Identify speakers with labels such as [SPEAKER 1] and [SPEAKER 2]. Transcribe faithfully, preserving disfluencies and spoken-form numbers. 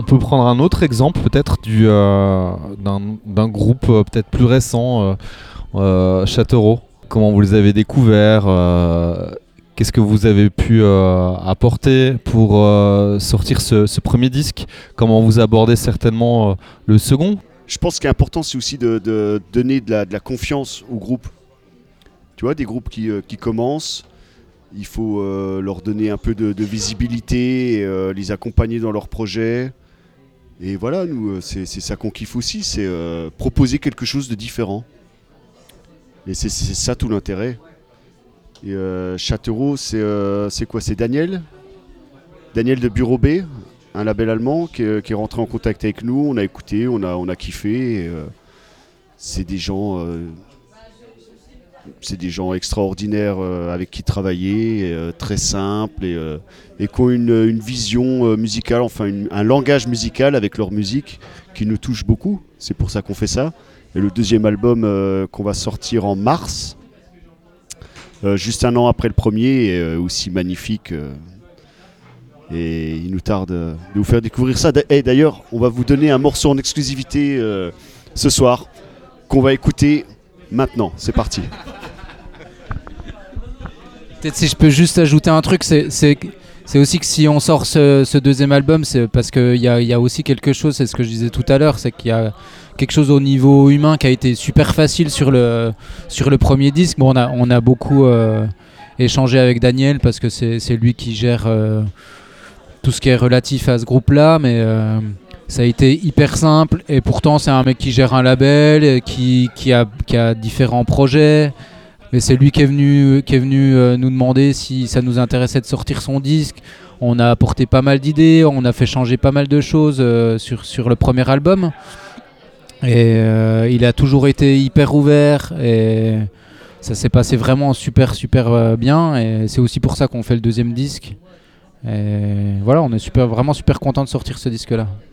[SPEAKER 1] On peut prendre un autre exemple peut-être du, euh, d'un, d'un groupe euh, peut-être plus récent, euh, euh, Châteauroux. Comment vous les avez découverts euh, Qu'est-ce que vous avez pu euh, apporter pour euh, sortir ce, ce premier disque? Comment vous abordez certainement euh, le second?
[SPEAKER 2] Je pense qu'il est important, c'est aussi de, de donner de la, de la confiance au groupe. Tu vois, des groupes qui, euh, qui commencent, il faut euh, leur donner un peu de, de visibilité, et, euh, les accompagner dans leurs projets. Et voilà, nous, c'est, c'est ça qu'on kiffe aussi, c'est euh, proposer quelque chose de différent. Et c'est, c'est ça tout l'intérêt. Et euh, Châteauroux, c'est, euh, c'est quoi? C'est Daniel Daniel de Bureau B, un label allemand qui est, qui est rentré en contact avec nous. On a écouté, on a, on a kiffé. Et, euh, c'est des gens, euh, c'est des gens extraordinaires euh, avec qui travailler, et, euh, très simples et, euh, et qui ont une, une vision euh, musicale, enfin une, un langage musical avec leur musique qui nous touche beaucoup. C'est pour ça qu'on fait ça. Et le deuxième album euh, qu'on va sortir en mars, euh, juste un an après le premier, est euh, aussi magnifique. Euh, et il nous tarde de vous faire découvrir ça. Et d'ailleurs, on va vous donner un morceau en exclusivité euh, ce soir qu'on va écouter maintenant. C'est parti.
[SPEAKER 3] Peut-être si je peux juste ajouter un truc, c'est, c'est, c'est aussi que si on sort ce, ce deuxième album, c'est parce qu'il y a, y a aussi quelque chose, c'est ce que je disais tout à l'heure, c'est qu'il y a quelque chose au niveau humain qui a été super facile sur le, sur le premier disque. Bon, on a, on a beaucoup euh, échangé avec Daniel parce que c'est, c'est lui qui gère euh, tout ce qui est relatif à ce groupe-là, mais euh, ça a été hyper simple et pourtant c'est un mec qui gère un label, qui, qui, a, qui a différents projets. Mais c'est lui qui est venu, qui est venu euh, nous demander si ça nous intéressait de sortir son disque. On a apporté pas mal d'idées, on a fait changer pas mal de choses euh, sur, sur le premier album. Et euh, il a toujours été hyper ouvert et ça s'est passé vraiment super super euh, bien. Et c'est aussi pour ça qu'on fait le deuxième disque. Et voilà, on est super, vraiment super content de sortir ce disque-là.